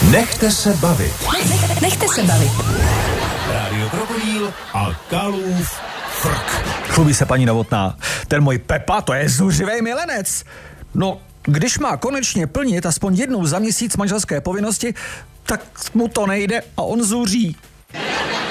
Nechte se bavit. Nechte se bavit. Rádio Krokodýl a Kalův frk. Chlubí se paní Novotná. Ten můj Pepa, to je zuřivej milenec. No, když má konečně plnit aspoň jednou za měsíc manželské povinnosti, tak mu to nejde a on zuří.